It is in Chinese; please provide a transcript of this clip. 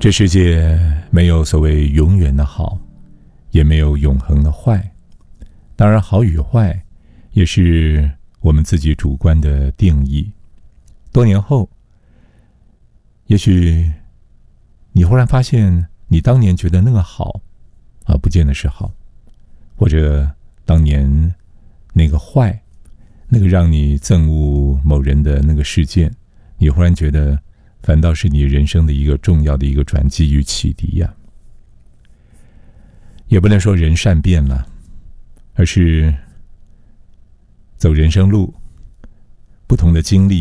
这世界没有所谓永远的好，也没有永恒的坏。当然，好与坏也是我们自己主观的定义。多年后，也许你忽然发现，你当年觉得那个好不见得是好，或者当年那个坏，那个让你憎恶某人的那个事件，你忽然觉得反倒是你人生的一个重要的一个转机与启迪呀。也不能说人善变了，而是走人生路，不同的经历